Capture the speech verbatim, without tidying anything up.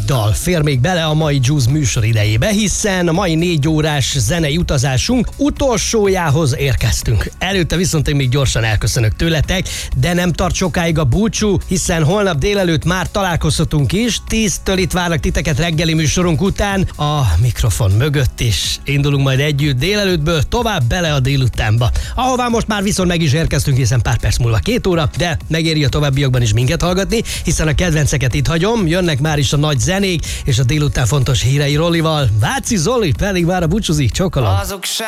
dal fér még bele a mai Juice műsor idejébe, hiszen a mai négy órás zenei utazásunk utolsójához érkeztünk. Előtte viszont én még gyorsan elköszönök tőletek, de nem tart sokáig a búcsú, hiszen holnap délelőtt már találkozhatunk is. tíztől itt várnak titeket reggeli műsorunk után a mikrofon mögött is. Indulunk majd együtt délelőttből tovább bele a délutánba, ahová most már viszont meg is érkeztünk, hiszen pár perc múlva két óra, de megéri a továbbiakban is minket hallgatni, hiszen a kedvenceket itt hagyom, jönnek már is a nagy zenék, és a délután fontos hírei Rollival. Váci Zoli pedig már a búcsúzik, csokolom.